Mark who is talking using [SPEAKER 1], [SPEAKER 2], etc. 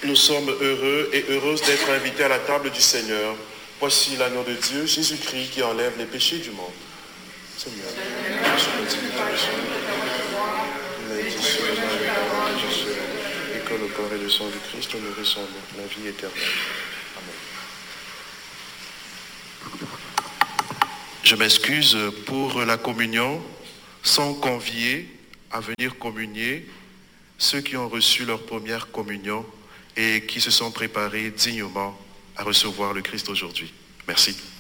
[SPEAKER 1] Nous sommes heureux et heureuses d'être invités à la table du Seigneur. Voici l'agneau de Dieu, Jésus-Christ, qui enlève les péchés du monde. Seigneur, et que le corps et le sang du Christ nourrissent en nous la vie éternelle. Amen. Je m'excuse pour la communion, sans convier à venir communier ceux qui ont reçu leur première communion et qui se sont préparés dignement à recevoir le Christ aujourd'hui. Merci.